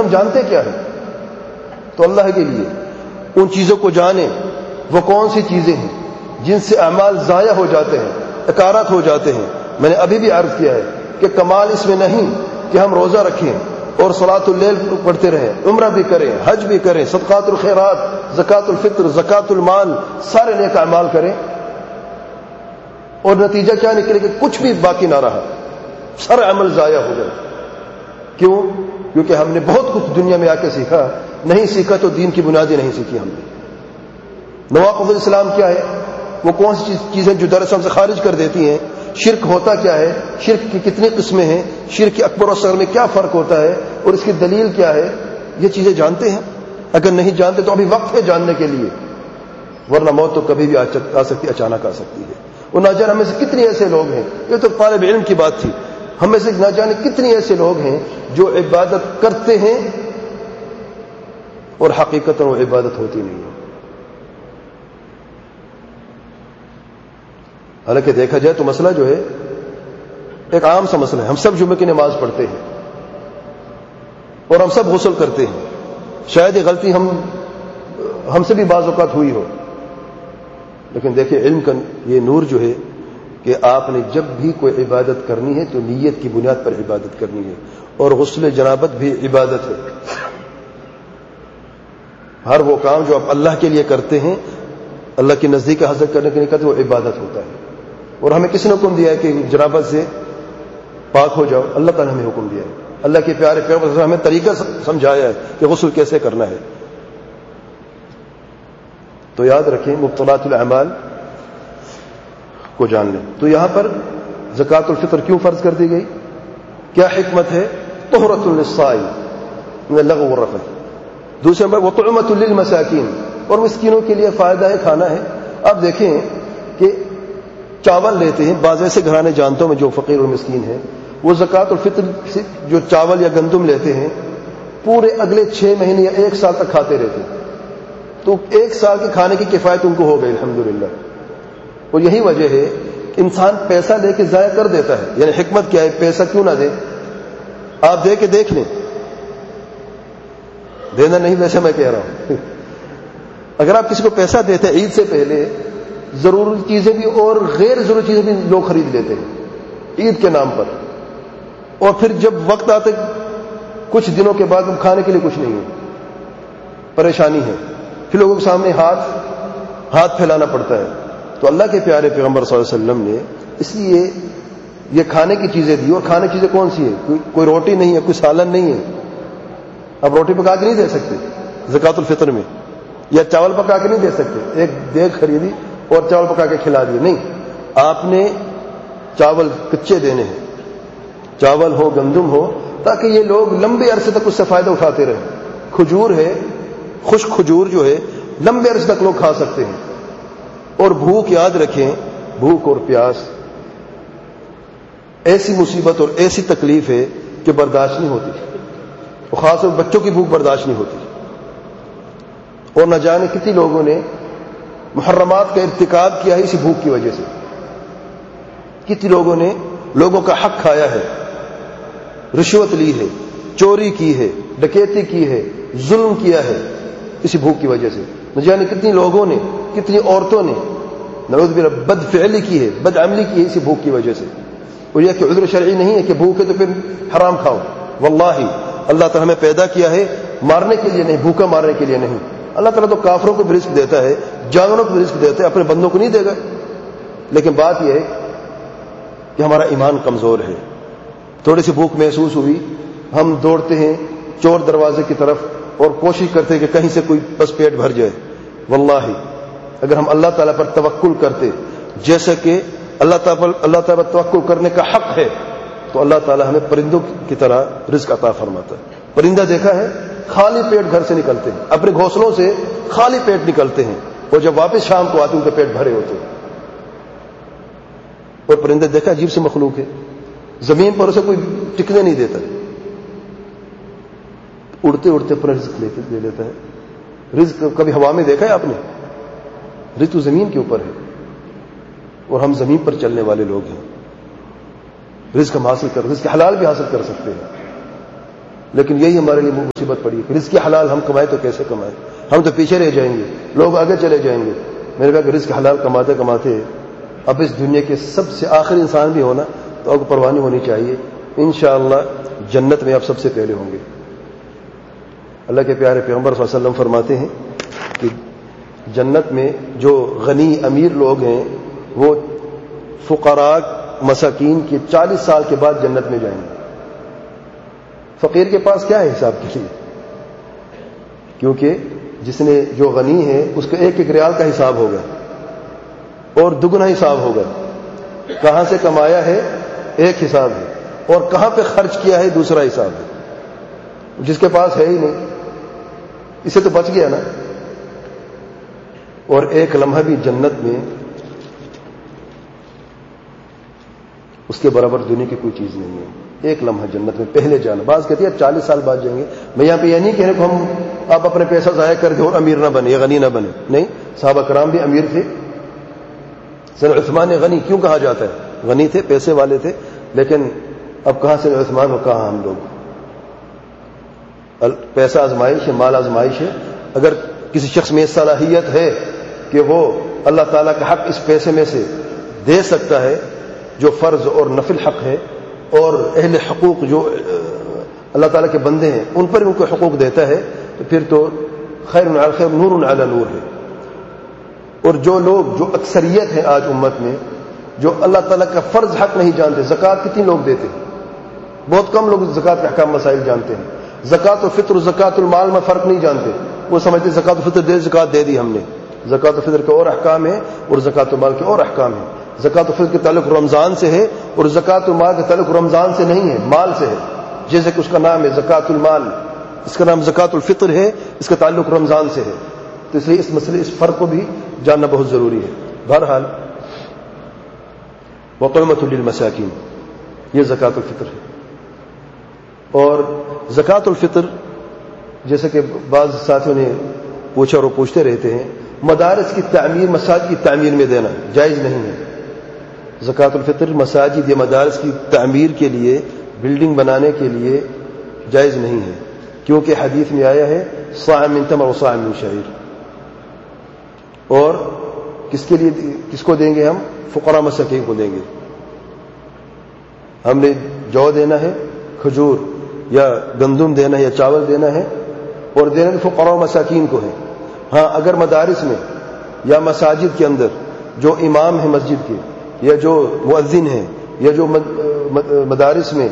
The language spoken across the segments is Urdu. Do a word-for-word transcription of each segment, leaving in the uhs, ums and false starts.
ہم جانتے کیا ہیں؟ تو اللہ کے لیے ان چیزوں کو جانیں، وہ کون سی چیزیں ہیں جن سے اعمال ضائع ہو جاتے ہیں، اکارت ہو جاتے ہیں۔ میں نے ابھی بھی عرض کیا ہے کہ کمال اس میں نہیں کہ ہم روزہ رکھیں اور صلاۃ اللیل پڑھتے رہیں، عمرہ بھی کریں، حج بھی کریں، صدقات الخیرات، زکوٰۃ الفطر، زکوٰۃ المال، سارے نیک اعمال کریں، اور نتیجہ کیا نکلے کہ کچھ بھی باقی نہ رہا، سارے عمل ضائع ہو گئے۔ کیوں؟ کیونکہ ہم نے بہت کچھ دنیا میں آ کے سیکھا، نہیں سیکھا تو دین کی بنیادیں نہیں سیکھی ہم نے۔ نواقض الاسلام کیا ہے؟ وہ کون سی چیزیں جو دراصل سے خارج کر دیتی ہیں؟ شرک ہوتا کیا ہے؟ شرک کی کتنی قسمیں ہیں؟ شرک کے اکبر و اصغر میں کیا فرق ہوتا ہے اور اس کی دلیل کیا ہے؟ یہ چیزیں جانتے ہیں؟ اگر نہیں جانتے تو ابھی وقت ہے جاننے کے لیے، ورنہ موت تو کبھی بھی آ سکتی، اچانک آ سکتی ہے۔ اور نہ جانے ہمیں سے کتنے ایسے لوگ ہیں، یہ تو طالب علم کی بات تھی، ہمیں سے نہ جانے کتنے ایسے لوگ ہیں جو عبادت کرتے ہیں اور حقیقت وہ عبادت ہوتی نہیں ہے۔ حالانکہ دیکھا جائے تو مسئلہ جو ہے ایک عام سا مسئلہ ہے، ہم سب جمعے کی نماز پڑھتے ہیں اور ہم سب غسل کرتے ہیں، شاید یہ غلطی ہم ہم سے بھی بعض اوقات ہوئی ہو، لیکن دیکھیں علم کا یہ نور جو ہے کہ آپ نے جب بھی کوئی عبادت کرنی ہے تو نیت کی بنیاد پر عبادت کرنی ہے، اور غسل جنابت بھی عبادت ہے۔ ہر وہ کام جو آپ اللہ کے لیے کرتے ہیں، اللہ کے نزدیک حاصل کرنے کے لیے کرتے ہیں، وہ عبادت ہوتا ہے۔ اور ہمیں کس نے حکم دیا ہے کہ جنابت سے پاک ہو جاؤ؟ اللہ تعالیٰ نے ہمیں حکم دیا ہے، اللہ کے پیارے پیغمبر نے ہمیں طریقہ سمجھایا ہے کہ غسل کیسے کرنا ہے۔ تو یاد رکھیں مبطلات الاعمال کو جان لیں۔ تو یہاں پر زکوٰۃ الفطر کیوں فرض کر دی گئی؟ کیا حکمت ہے؟ طہرۃ للصائم من اللغو والرفث۔ دوسرے نمبر وطعمۃ للمساکین، اور مسکینوں کے لیے فائدہ ہے، کھانا ہے۔ اب دیکھیں کہ چاول لیتے ہیں، بعض ایسے گھرانے جانتا ہوں میں جو فقیر اور مسکین ہیں، وہ زکوٰۃ الفطر سے جو چاول یا گندم لیتے ہیں پورے اگلے چھ مہینے یا ایک سال تک کھاتے رہتے ہیں، تو ایک سال کے کھانے کی کفایت ان کو ہو گئی الحمدللہ۔ اور یہی وجہ ہے کہ انسان پیسہ لے کے ضائع کر دیتا ہے، یعنی حکمت کیا ہے؟ پیسہ کیوں نہ دے؟ آپ دے کے دیکھ لیں، دینا نہیں ویسے میں کہہ رہا ہوں۔ اگر آپ کسی کو پیسہ دیتے ہیں عید سے پہلے، ضروری چیزیں بھی اور غیر ضروری چیزیں بھی لوگ خرید لیتے ہیں عید کے نام پر، اور پھر جب وقت آتے کچھ دنوں کے بعد کھانے کے لیے کچھ نہیں ہے، پریشانی ہے، پھر لوگوں کے سامنے ہاتھ ہاتھ پھیلانا پڑتا ہے۔ تو اللہ کے پیارے پیغمبر صلی اللہ علیہ وسلم نے اس لیے یہ کھانے کی چیزیں دی، اور کھانے کی چیزیں کون سی ہے؟ کوئی, کوئی روٹی نہیں ہے، کوئی سالن نہیں ہے، اب روٹی پکا کے نہیں دے سکتے زکوٰۃ الفطر میں، یا چاول پکا کے نہیں دے سکتے، ایک دیگ خریدی اور چاول پکا کے کھلا دیے، نہیں، آپ نے چاول کچے دینے ہیں، چاول ہو گندم ہو، تاکہ یہ لوگ لمبے عرصے تک اس سے فائدہ اٹھاتے رہیں۔ کھجور ہے، خشک کھجور جو ہے لمبے عرصے تک لوگ کھا سکتے ہیں۔ اور بھوک، یاد رکھیں بھوک اور پیاس ایسی مصیبت اور ایسی تکلیف ہے کہ برداشت نہیں ہوتی، اور خاص طور بچوں کی بھوک برداشت نہیں ہوتی، اور نہ جانے کتنی لوگوں نے محرمات کا ارتکاب کیا ہے اسی بھوک کی وجہ سے، کتنی لوگوں نے لوگوں کا حق کھایا ہے، رشوت لی ہے، چوری کی ہے، ڈکیتی کی ہے، ظلم کیا ہے اسی بھوک کی وجہ سے، نہ جانے کتنی لوگوں نے، کتنی عورتوں نے نعوذ باللہ بد فعلی کی ہے، بد عملی کی ہے اسی بھوک کی وجہ سے۔ اور یہ کہ عذر شرعی نہیں ہے کہ بھوک ہے تو پھر حرام کھاؤ، واللہ اللہ تعالیٰ ہمیں پیدا کیا ہے مارنے کے لیے نہیں، بھوکا مارنے کے لیے نہیں۔ اللہ تعالیٰ تو کافروں کو بھی رزق دیتا ہے، جانوروں کو بھی رزق دیتا ہے، اپنے بندوں کو نہیں دے گا۔ لیکن بات یہ ہے کہ ہمارا ایمان کمزور ہے، تھوڑی سی بھوک محسوس ہوئی، ہم دوڑتے ہیں چور دروازے کی طرف اور کوشش کرتے ہیں کہ کہیں سے کوئی بس پیٹ بھر جائے۔ واللہ اگر ہم اللہ تعالیٰ پر توکل کرتے، جیسا کہ اللہ تعالیٰ اللہ تعالیٰ پر توکل کرنے کا حق ہے، تو اللہ تعالیٰ ہمیں پرندوں کی طرح رزق عطا فرماتا ہے۔ پرندہ دیکھا ہے خالی پیٹ گھر سے نکلتے ہیں، اپنے گھونسلوں سے خالی پیٹ نکلتے ہیں، اور جب واپس شام کو آتے ہیں ان کے پیٹ بھرے ہوتے ہیں۔ اور پرندے دیکھا عجیب سے مخلوق ہے، زمین پر اسے کوئی ٹکنے نہیں دیتا، اڑتے اڑتے اپنا رزق لے لیتا ہے۔ رزق کبھی ہوا میں دیکھا ہے آپ نے؟ رزق تو زمین کے اوپر ہے، اور ہم زمین پر چلنے والے لوگ ہیں۔ رزق ہم حاصل کر رزق حلال بھی حاصل کر سکتے ہیں، لیکن یہی ہمارے لیے مصیبت پڑی ہے. رزق حلال ہم کمائیں تو کیسے کمائیں؟ ہم تو پیچھے رہ جائیں گے, لوگ آگے چلے جائیں گے. میرے کہا کہ رزق حلال کماتے کماتے اب اس دنیا کے سب سے آخری انسان بھی ہونا تو اب پرواہ نہیں ہونی چاہیے. انشاءاللہ جنت میں آپ سب سے پہلے ہوں گے. اللہ کے پیارے پیغمبر صلی اللہ علیہ وسلم فرماتے ہیں کہ جنت میں جو غنی امیر لوگ ہیں وہ فقراء مساکین کے چالیس سال کے بعد جنت میں جائیں گے. فقیر کے پاس کیا ہے حساب کے لیے؟ کیونکہ جس نے جو غنی ہے اس کا ایک ایک ریال کا حساب ہوگا اور دگنا حساب ہوگا. کہاں سے کمایا ہے ایک حساب ہے, اور کہاں پہ خرچ کیا ہے دوسرا حساب ہے. جس کے پاس ہے ہی نہیں اسے تو بچ گیا نا. اور ایک لمحہ بھی جنت میں اس کے برابر دنیا کی کوئی چیز نہیں ہے. ایک لمحہ جنت میں پہلے جانا. بعض کہتے ہیں چالیس سال بعد جائیں گے. میں یہاں پہ یہ نہیں کہنے کو ہم آپ اپنے پیسہ ضائع کر دیں اور امیر نہ بنے یا غنی نہ بنے, نہیں. صحابہ کرام بھی امیر تھے. سر عثمان غنی کیوں کہا جاتا ہے؟ غنی تھے, پیسے والے تھے, لیکن اب کہاں سے عثمان اور کہاں ہم لوگ. پیسہ آزمائش ہے, مال آزمائش ہے. اگر کسی شخص میں صلاحیت ہے کہ وہ اللہ تعالیٰ کا حق اس پیسے میں سے دے سکتا ہے جو فرض اور نفل حق ہے, اور اہل حقوق جو اللہ تعالیٰ کے بندے ہیں ان پر ان کو حقوق دیتا ہے, تو پھر تو خیر علی خیر نور علی نور ہے. اور جو لوگ جو اکثریت ہیں آج امت میں جو اللہ تعالیٰ کا فرض حق نہیں جانتے. زکوٰۃ کتنی لوگ دیتے ہیں؟ بہت کم لوگ زکوٰۃ کے احکام مسائل جانتے ہیں. زکوٰۃ الفطر اور زکوٰۃ المال میں فرق نہیں جانتے. وہ سمجھتے زکوٰۃ الفطر دے زکوٰۃ دے دی ہم نے. زکوٰۃ الفطر کے اور احکام ہیں اور زکوٰۃ المال کے اور احکام ہیں. زکوٰۃ الفطر کے تعلق رمضان سے ہے اور زکوٰۃ المال کا تعلق رمضان سے نہیں ہے, مال سے ہے. جیسے کہ اس کا نام ہے زکوٰۃ المال, اس کا نام زکوٰۃ الفطر ہے, اس کا تعلق رمضان سے ہے. تو اس لیے اس مسئلے اس فرق کو بھی جاننا بہت ضروری ہے. بہرحال وَطُعِمَةٌ لِلْمَسَاكِينِ یہ زکوٰۃ الفطر ہے. اور زکوٰۃ الفطر جیسے کہ بعض ساتھیوں نے پوچھا اور وہ پوچھتے رہتے ہیں, مدارس کی تعمیر مساجد کی تعمیر میں دینا جائز نہیں ہے. زکوٰۃ الفطر مساجد یا مدارس کی تعمیر کے لیے, بلڈنگ بنانے کے لیے جائز نہیں ہے, کیونکہ حدیث میں آیا ہے صاع من تمر و صاع من شعیر. اور کس کے لیے کس کو دیں گے؟ ہم فقراء مساکین کو دیں گے. ہم نے جو دینا ہے, کھجور یا گندم دینا ہے یا چاول دینا ہے, اور دینا تو فقراء مساکین کو ہے. ہاں اگر مدارس میں یا مساجد کے اندر جو امام ہیں مسجد کے یا جو مؤذن ہیں یا جو مدارس میں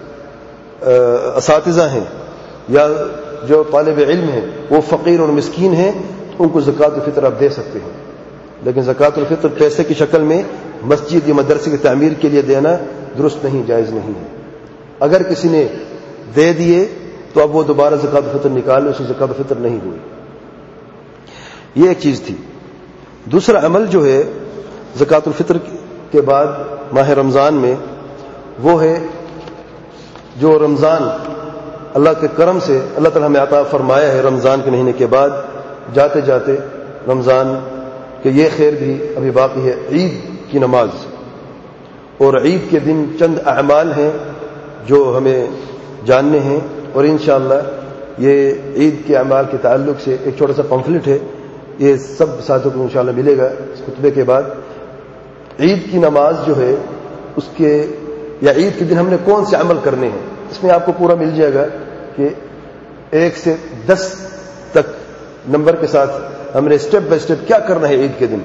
اساتذہ ہیں یا جو طالب علم ہیں وہ فقیر اور مسکین ہیں, ان کو زکوٰۃ الفطر آپ دے سکتے ہیں. لیکن زکوٰۃ الفطر پیسے کی شکل میں مسجد یا مدرسے کی تعمیر کے لیے دینا درست نہیں, جائز نہیں ہے. اگر کسی نے دے دیے تو اب وہ دوبارہ زکوٰۃ الفطر نکال لے, اس کی زکوٰۃ الفطر نہیں ہوئی. یہ ایک چیز تھی. دوسرا عمل جو ہے زکوٰۃ الفطر کے بعد ماہ رمضان میں, وہ ہے جو رمضان اللہ کے کرم سے اللہ تعالیٰ ہمیں عطا فرمایا ہے رمضان کے مہینے کے بعد جاتے جاتے رمضان کہ یہ خیر بھی ابھی باقی ہے, عید کی نماز. اور عید کے دن چند اعمال ہیں جو ہمیں جاننے ہیں, اور انشاءاللہ یہ عید کے اعمال کے تعلق سے ایک چھوٹا سا پمفلٹ ہے, یہ سب ساتھوں کو انشاءاللہ ملے گا اس خطبے کے بعد. عید کی نماز جو ہے اس کے یا عید کے دن ہم نے کون سے عمل کرنے ہیں, اس میں آپ کو پورا مل جائے گا کہ ایک سے دس تک نمبر کے ساتھ ہم نے اسٹیپ بائی اسٹیپ کیا کرنا ہے عید کے دن.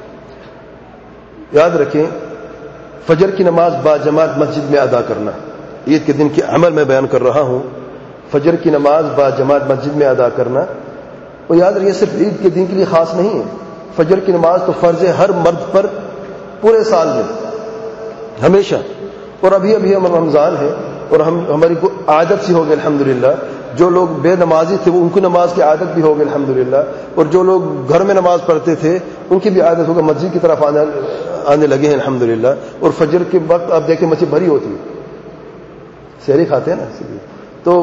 یاد رکھیں, فجر کی نماز با جماعت مسجد میں ادا کرنا, عید کے دن کے عمل میں بیان کر رہا ہوں. فجر کی نماز با جماعت مسجد میں ادا کرنا, اور یاد رکھیں صرف عید کے دن کے لیے خاص نہیں ہے. فجر کی نماز تو فرض ہے ہر مرد پر پورے سال میں ہمیشہ. اور ابھی ابھی ہم رمضان ہے اور ہم ہماری کو عادت سی ہو گئی الحمدللہ. جو لوگ بے نمازی تھے وہ ان کی نماز کی عادت بھی ہو گئی الحمدللہ, اور جو لوگ گھر میں نماز پڑھتے تھے ان کی بھی عادت ہوگا مسجد کی طرف آنے آنے لگے ہیں الحمدللہ. اور فجر کے وقت آپ دیکھیں مسجد بھری ہوتی ہے, سحری کھاتے ہیں نا, اسی لیے تو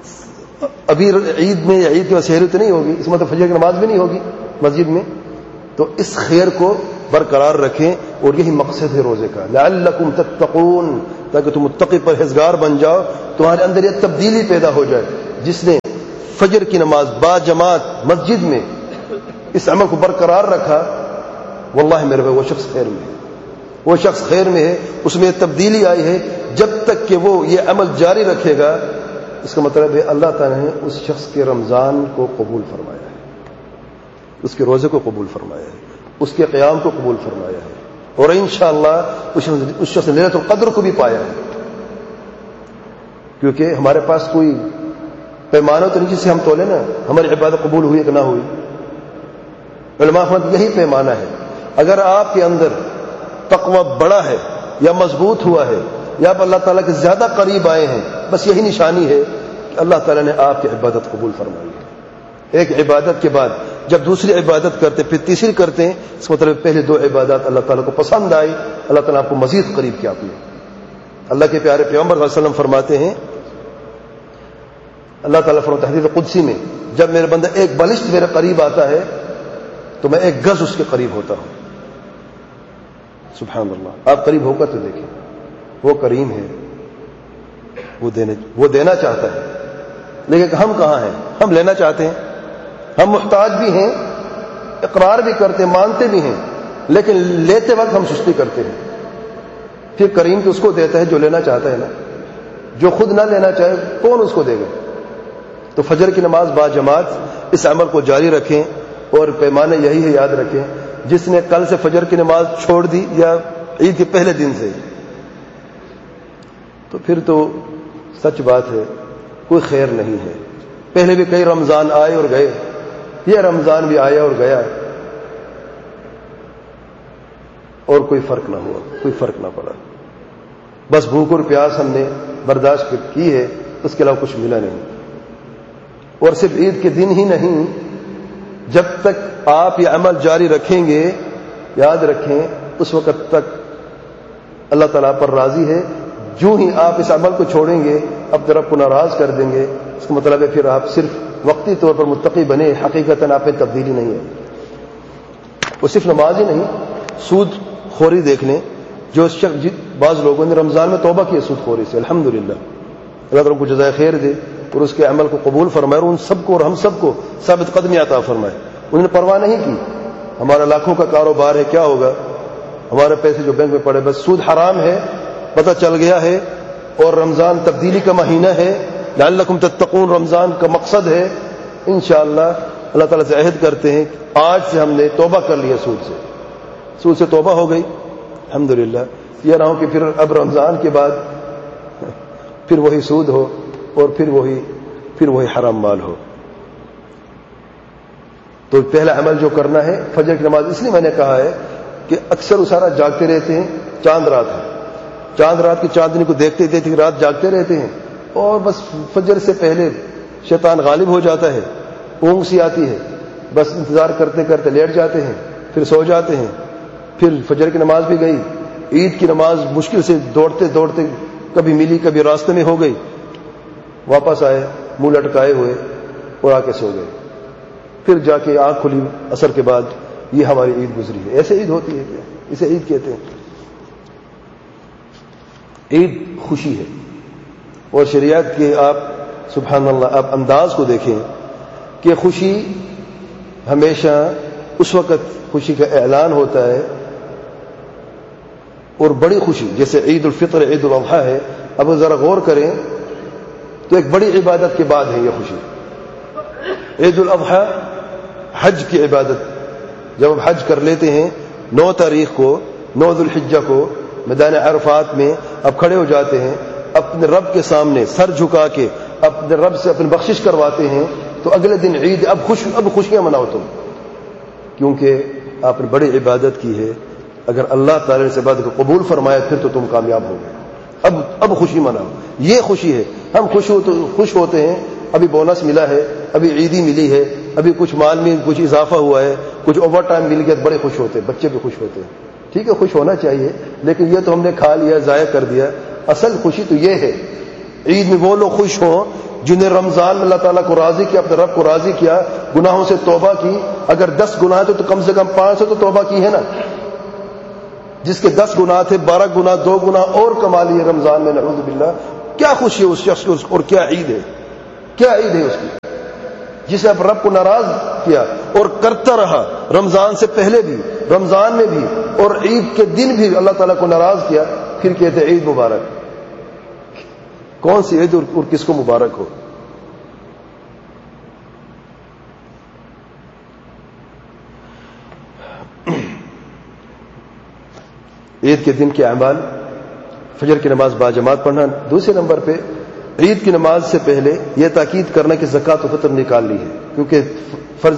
ابھی عید میں یا عید کی سحری تو نہیں ہوگی, اس مطلب فجر کی نماز بھی نہیں ہوگی مسجد میں. تو اس خیر کو برقرار رکھیں، اور یہی مقصد ہے روزے کا، لعلکم تتقون، تاکہ تم متقی پرہیزگار بن جاؤ، تمہارے اندر یہ تبدیلی پیدا ہو جائے۔ جس نے فجر کی نماز با جماعت مسجد میں اس عمل کو برقرار رکھا، واللہ میرے بھائی وہ شخص خیر میں ہے، وہ شخص خیر میں ہے، اس میں تبدیلی آئی ہے۔ جب تک کہ وہ یہ عمل جاری رکھے گا، اس کا مطلب ہے اللہ تعالیٰ نے اس شخص کے رمضان کو قبول فرمایا ہے، اس کے روزے کو قبول فرمایا ہے، اس کے قیام کو قبول فرمایا ہے، اور انشاءاللہ اس شخص نے لیلۃ القدر کو بھی پایا ہے۔ کیونکہ ہمارے پاس کوئی پیمانہ تو نہیں جس سے ہم تولے نا ہماری عبادت قبول ہوئی کہ نہ ہوئی۔ علماء فرماتے یہی پیمانہ ہے، اگر آپ کے اندر تقوی بڑا ہے یا مضبوط ہوا ہے یا آپ اللہ تعالیٰ کے زیادہ قریب آئے ہیں، بس یہی نشانی ہے کہ اللہ تعالیٰ نے آپ کی عبادت قبول فرمائی ہے۔ ایک عبادت کے بعد جب دوسری عبادت کرتے پھر تیسری کرتے ہیں، اس کا مطلب پہلے دو عبادات اللہ تعالیٰ کو پسند آئی، اللہ تعالیٰ آپ کو مزید قریب کیا اپنے۔ اللہ کے پیارے پیغمبر صلی اللہ علیہ وسلم فرماتے ہیں، اللہ تعالیٰ فرماتا ہے حدیث قدسی میں، جب میرے بندہ ایک بالشت میرے قریب آتا ہے تو میں ایک گز اس کے قریب ہوتا ہوں۔ سبحان اللہ، آپ قریب ہو کر تو دیکھیں، وہ کریم ہے، وہ دینے وہ دینا چاہتا ہے، لیکن ہم کہاں ہیں؟ ہم لینا چاہتے ہیں، ہم محتاج بھی ہیں، اقرار بھی کرتے ہیں، مانتے بھی ہیں، لیکن لیتے وقت ہم سستی کرتے ہیں۔ پھر کریم تو اس کو دیتا ہے جو لینا چاہتا ہے نا، جو خود نہ لینا چاہے کون اس کو دے گا؟ تو فجر کی نماز با جماعت اس عمل کو جاری رکھیں، اور پیمانے یہی ہے، یاد رکھیں، جس نے کل سے فجر کی نماز چھوڑ دی یا عید کے پہلے دن سے، تو پھر تو سچ بات ہے کوئی خیر نہیں ہے۔ پہلے بھی کئی رمضان آئے اور گئے، یہ رمضان بھی آیا اور گیا، اور کوئی فرق نہ ہوا، کوئی فرق نہ پڑا، بس بھوک اور پیاس ہم نے برداشت کی ہے، اس کے علاوہ کچھ ملا نہیں۔ اور صرف عید کے دن ہی نہیں، جب تک آپ یہ عمل جاری رکھیں گے، یاد رکھیں اس وقت تک اللہ تعالیٰ پر راضی ہے۔ جو ہی آپ اس عمل کو چھوڑیں گے اپنے رب کو ناراض کر دیں گے، اس کا مطلب ہے پھر آپ صرف وقتی طور پر متقی بنے، حقیقتاً آپ میں تبدیلی نہیں ہے۔ وہ صرف نماز ہی نہیں، سود خوری دیکھ لیں، جو شخص بعض لوگوں نے رمضان میں توبہ کی سود خوری سے، الحمدللہ، اللہ تعالیٰ کو جزائے خیر دے اور اس کے عمل کو قبول فرمائے، اور ان سب کو اور ہم سب کو ثابت قدمی عطا فرمائے۔ انہوں نے پرواہ نہیں کی، ہمارا لاکھوں کا کاروبار ہے، کیا ہوگا، ہمارے پیسے جو بینک میں پڑے، بس سود حرام ہے، پتہ چل گیا ہے، اور رمضان تبدیلی کا مہینہ ہے، لعلکم تتقون رمضان کا مقصد ہے۔ انشاءاللہ اللہ تعالیٰ سے عہد کرتے ہیں، آج سے ہم نے توبہ کر لیا، سود سے سود سے توبہ ہو گئی، الحمدللہ۔ یہ نہ ہو کہ پھر اب رمضان کے بعد پھر وہی سود ہو، اور پھر وہی پھر وہی حرام مال ہو۔ تو پہلا عمل جو کرنا ہے فجر کی نماز، اس لیے میں نے کہا ہے کہ اکثر اسارا جاگتے رہتے ہیں، چاند رات ہے، چاند رات کی چاندنی کو دیکھتے دیکھتے رات جاگتے رہتے ہیں، اور بس فجر سے پہلے شیطان غالب ہو جاتا ہے، اونگ سی آتی ہے، بس انتظار کرتے کرتے لیٹ جاتے ہیں، پھر سو جاتے ہیں، پھر فجر کی نماز بھی گئی، عید کی نماز مشکل سے دوڑتے دوڑتے کبھی ملی، کبھی راستے میں ہو گئی، واپس آئے منہ لٹکائے ہوئے اور آ کے سو گئے، پھر جا کے آنکھ کھلی عصر کے بعد، یہ ہماری عید گزری ہے۔ ایسے عید ہوتی ہے کیا؟ اسے عید کہتے ہیں۔ عید خوشی ہے، اور شریعت کے آپ سبحان اللہ آپ انداز کو دیکھیں کہ خوشی ہمیشہ اس وقت خوشی کا اعلان ہوتا ہے، اور بڑی خوشی جیسے عید الفطر، عید الاضحیٰ ہے، اب ذرا غور کریں تو ایک بڑی عبادت کے بعد ہے یہ خوشی۔ عید الاضحیٰ حج کی عبادت، جب ہم حج کر لیتے ہیں نو تاریخ کو، نو ذو الحجہ کو، میدان عرفات میں اب کھڑے ہو جاتے ہیں، اپنے رب کے سامنے سر جھکا کے اپنے رب سے اپنی بخشش کرواتے ہیں، تو اگلے دن عید، اب خوش اب خوشیاں مناؤ تم، کیونکہ آپ نے بڑی عبادت کی ہے۔ اگر اللہ تعالی نے عبادت کو قبول فرمایا پھر تو تم کامیاب ہو گئے، اب اب خوشی مناؤ، یہ خوشی ہے۔ ہم خوش ہو تو خوش ہوتے ہیں، ابھی بونس ملا ہے، ابھی عیدی ملی ہے، ابھی کچھ مال میں کچھ اضافہ ہوا ہے، کچھ اوور ٹائم مل گیا، بڑے خوش ہوتے ہیں، بچے بھی خوش ہوتے ہیں، ٹھیک ہے خوش ہونا چاہیے، لیکن یہ تو ہم نے کھا لیا، ضائع کر دیا۔ اصل خوشی تو یہ ہے، عید میں وہ لوگ خوش ہوں جنہیں رمضان میں اللہ تعالیٰ کو راضی کیا، اپنے رب کو راضی کیا، گناہوں سے توبہ کی. اگر دس گناہ تھے تو کم سے کم پانچ سے تو توبہ کی ہے نا. جس کے دس گناہ تھے بارہ گناہ دو گناہ اور کما لیے رمضان میں، نعوذ باللہ. کیا خوشی ہے اس شخص کو اور کیا عید ہے، کیا عید ہے اس کی، جسے اب رب کو ناراض کیا اور کرتا رہا رمضان سے پہلے بھی، رمضان میں بھی، اور عید کے دن بھی اللہ تعالیٰ کو ناراض کیا. پھر کہتے عید مبارک. کون سی عید اور کس کو مبارک ہو؟ عید کے دن کے اعمال، فجر کی نماز باجماعت پڑھنا. دوسرے نمبر پہ عید کی نماز سے پہلے یہ تاکید کرنا کہ زکوٰۃ و فطر نکال لی ہے، کیونکہ فرض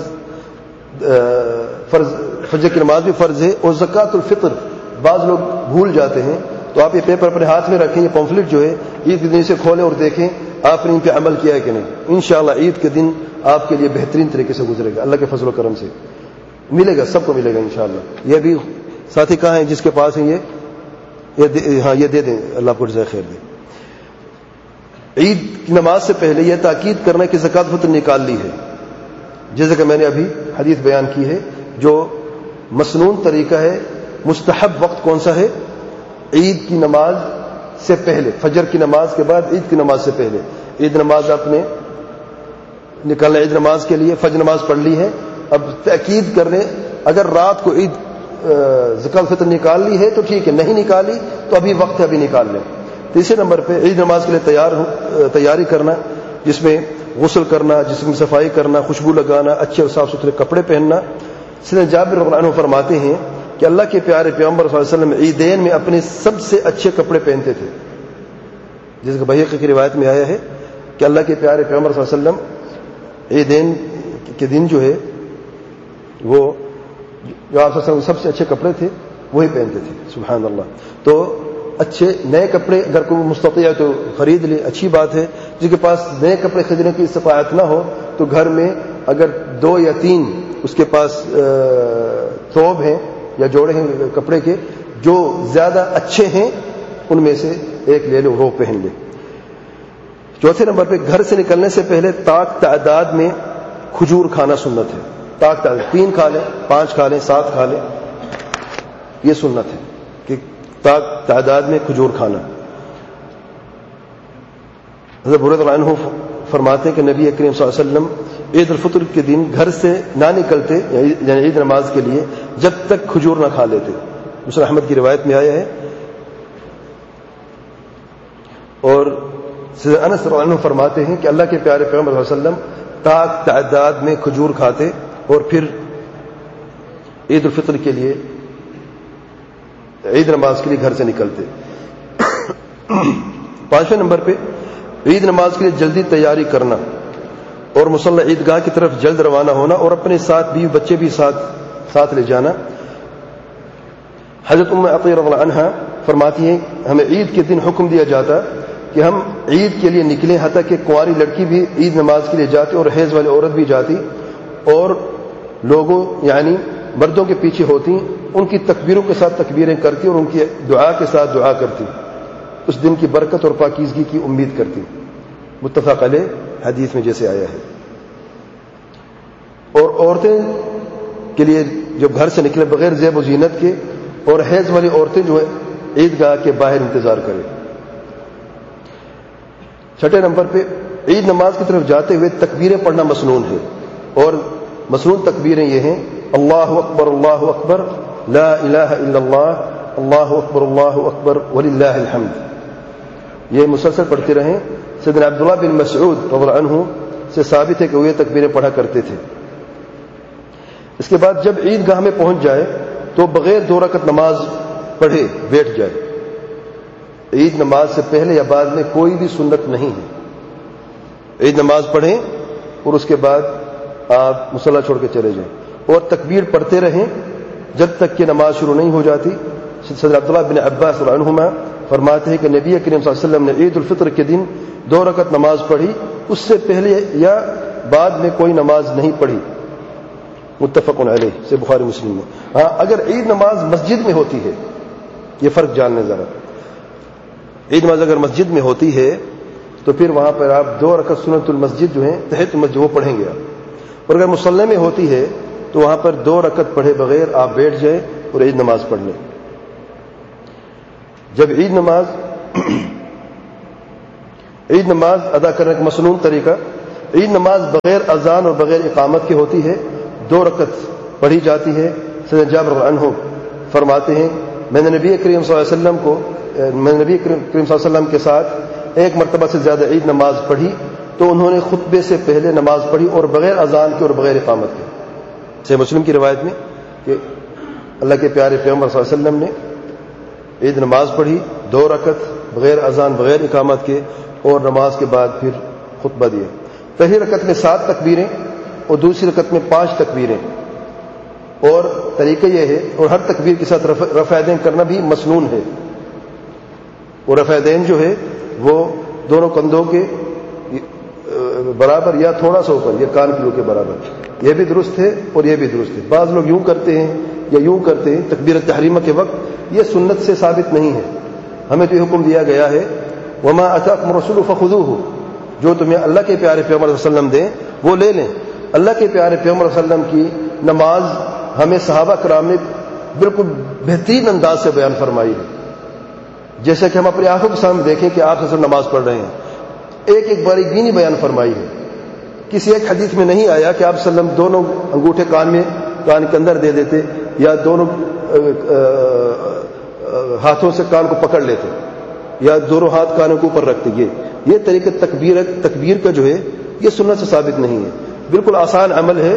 فرض فجر کی نماز بھی فرض ہے اور زکوٰۃ الفطر بعض لوگ بھول جاتے ہیں. تو آپ یہ پیپر اپنے ہاتھ میں رکھیں، یہ پمفلٹ جو ہے عید کے دن سے کھولیں اور دیکھیں آپ نے ان پہ عمل کیا ہے کہ نہیں. انشاءاللہ عید کے دن آپ کے لیے بہترین طریقے سے گزرے گا، اللہ کے فضل و کرم سے ملے گا، سب کو ملے گا انشاءاللہ. یہ بھی ساتھی کہاں ہیں جس کے پاس ہیں یہ یہ ہاں یہ دے دیں، اللہ کو جزائے خیر دے. عید کی نماز سے پہلے یہ تاکید کرنا کہ زکوٰۃ فطر نکال لی ہے، جیسے کہ میں نے ابھی حدیث بیان کی ہے. جو مسنون طریقہ ہے، مستحب وقت کون سا ہے؟ عید کی نماز سے پہلے، فجر کی نماز کے بعد عید کی نماز سے پہلے. عید نماز آپ نے نکالنا عید نماز کے لیے، فجر نماز پڑھ لی ہے. اب تاکید کر لیں اگر رات کو عید زکوٰۃ فطر نکال لی ہے تو ٹھیک ہے، نہیں نکالی تو ابھی وقت ہے، ابھی نکال لیں. تیسرے نمبر پہ عید نماز کے لیے تیار تیاری کرنا، جس میں غسل کرنا، جسم کی صفائی کرنا، خوشبو لگانا، اچھے اور صاف ستھرے کپڑے پہننا. سیدنا جابر رضی اللہ عنہ فرماتے ہیں کہ اللہ کے پیارے پیغمبر صلی اللہ علیہ وسلم عیدین میں اپنے سب سے اچھے کپڑے پہنتے تھے. جس کے بحیقی کی روایت میں آیا ہے کہ اللہ کے پیارے پیغمبر صلی اللہ علیہ وسلم عیدین کے دن جو ہے وہ جو آپ صلی اللہ علیہ وسلم سب سے اچھے کپڑے تھے وہی پہنتے تھے. سبحان اللہ. تو اچھے نئے کپڑے اگر کوئی مستطیع ہے تو خرید لے، اچھی بات ہے. جس کے پاس نئے کپڑے خریدنے کی استطاعت نہ ہو تو گھر میں اگر دو یا تین اس کے پاس ثوب ہیں یا جوڑے ہیں کپڑے کے جو زیادہ اچھے ہیں ان میں سے ایک لے لے، وہ پہن لے. چوتھے نمبر پہ گھر سے نکلنے سے پہلے طاق تعداد میں کھجور کھانا سنت ہے. طاق تعداد تین کھا لیں، پانچ کھا لیں، سات کھا لیں، یہ سنت ہے کہ طاق تعداد میں کھجور کھانا. حضرت ابو ہریرہ رضی اللہ عنہ فرماتے ہیں کہ نبی کریم صلی اللہ علیہ وسلم عید الفطر کے دن گھر سے نہ نکلتے، یعنی عید نماز کے لیے، جب تک کھجور نہ کھا لیتے. مسلم احمد کی روایت میں آیا ہے. اور سیدنا انس رضی اللہ عنہ فرماتے ہیں کہ اللہ کے پیارے پیغمبر صلی اللہ علیہ وسلم طاق تعداد میں کھجور کھاتے اور پھر عید الفطر کے لیے، عید نماز کے لیے گھر سے نکلتے. پانچویں نمبر پہ عید نماز کے لیے جلدی تیاری کرنا اور مصلی عیدگاہ کی طرف جلد روانہ ہونا اور اپنے ساتھ بیوی بچے بھی ساتھ ساتھ لے جانا. حضرت ام عطیہ رضی اللہ عنہا فرماتی ہیں ہمیں عید کے دن حکم دیا جاتا کہ ہم عید کے لیے نکلیں، حتیٰ کہ کنواری لڑکی بھی عید نماز کے لیے جاتی اور حیض والی عورت بھی جاتی اور لوگوں یعنی مردوں کے پیچھے ہوتی، ان کی تکبیروں کے ساتھ تکبیریں کرتی اور ان کی دعا کے ساتھ دعا کرتی، اس دن کی برکت اور پاکیزگی کی امید کرتی. متفق علیہ حدیث میں جیسے آیا ہے. اور عورتیں کے لیے جو گھر سے نکلے بغیر زیب و زینت کے، اور حیض والی عورتیں جو ہے عیدگاہ کے باہر انتظار کریں. چھٹے نمبر پہ عید نماز کی طرف جاتے ہوئے تکبیریں پڑھنا مسنون ہے، اور مسنون تکبیریں یہ ہیں: اللہ اکبر اللہ اکبر، لا الہ الا اللہ، اللہ اکبر اللہ اکبر وللہ الحمد. یہ مسلسل پڑھتے رہیں. سیدنا عبداللہ بن مسعود رضی اللہ عنہ سے ثابت ہے کہ وہ یہ تکبیریں پڑھا کرتے تھے. اس کے بعد جب عیدگاہ میں پہنچ جائے تو بغیر دو رکعت نماز پڑھے بیٹھ جائے. عید نماز سے پہلے یا بعد میں کوئی بھی سنت نہیں ہے. عید نماز پڑھیں اور اس کے بعد آپ مصلی چھوڑ کے چلے جائیں اور تکبیر پڑھتے رہیں جب تک کہ نماز شروع نہیں ہو جاتی. صدر عبداللہ بن عباس رضی اللہ عنہما فرماتے ہیں کہ نبی کریم صلی اللہ علیہ وسلم نے عید الفطر کے دن دو رکعت نماز پڑھی، اس سے پہلے یا بعد میں کوئی نماز نہیں پڑھی. متفق علیہ سے بخاری مسلم میں. ہاں اگر عید نماز مسجد میں ہوتی ہے، یہ فرق جاننے ذرا. عید نماز اگر مسجد میں ہوتی ہے تو پھر وہاں پر آپ دو رکعت سنت المسجد جو ہیں تحت المسجد وہ پڑھیں گے آپ. اور اگر مصلی میں ہوتی ہے تو وہاں پر دو رکعت پڑھے بغیر آپ بیٹھ جائیں اور عید نماز پڑھ لیں. جب عید نماز عید نماز ادا کرنے کا مسنون طریقہ، عید نماز بغیر اذان اور بغیر اقامت کی ہوتی ہے، دو رکعت پڑھی جاتی ہے. سیدنا جابر رضی اللہ عنہ فرماتے ہیں میں نے نبی کریم صلی اللہ علیہ وسلم کو میں نے نبی کریم صلی اللہ علیہ وسلم کے ساتھ ایک مرتبہ سے زیادہ عید نماز پڑھی تو انہوں نے خطبے سے پہلے نماز پڑھی اور بغیر اذان کے اور بغیر اقامت کے. صحیح مسلم کی روایت میں کہ اللہ کے پیارے پیغمبر صلی اللہ علیہ وسلم نے عید نماز پڑھی دو رکعت بغیر اذان بغیر اقامت کے اور نماز کے بعد پھر خطبہ دیا. پہلی رکعت میں سات تکبیریں اور دوسری رکعت میں پانچ تکبیریں. اور طریقہ یہ ہے، اور ہر تکبیر کے ساتھ رفع دین کرنا بھی مسنون ہے. اور رفع دین جو ہے وہ دونوں کندھوں کے برابر یا تھوڑا سا اوپر، یہ کان کلو کے برابر، یہ بھی درست ہے اور یہ بھی درست ہے. بعض لوگ یوں کرتے ہیں یا یوں کرتے ہیں تکبیر تحریمہ کے وقت، یہ سنت سے ثابت نہیں ہے. ہمیں تو یہ حکم دیا گیا ہے وما اتاکم الرسول فخذوہ، جو تمہیں اللہ کے پیارے پیغمبر صلی اللہ علیہ وسلم دیں وہ لے لیں. اللہ کے پیارے پیغمبر صلی اللہ علیہ وسلم کی نماز ہمیں صحابہ کرام نے بالکل بہترین انداز سے بیان فرمائی ہے. جیسے کہ ہم اپنی آنکھوں کے سامنے دیکھیں کہ آپ صلی نماز پڑھ رہے ہیں، ایک ایک باری گینی بیان فرمائی ہے. کسی ایک حدیث میں نہیں آیا کہ آپ صلی اللہ علیہ وسلم دونوں انگوٹھے کان میں کان کے اندر دے دیتے یا دونوں ہاتھوں سے کان کو پکڑ لیتے یا دونوں ہاتھ کانوں کے اوپر رکھتے. یہ یہ طریقہ تکبیر تکبیر کا جو ہے یہ سنت سے ثابت نہیں ہے. بالکل آسان عمل ہے.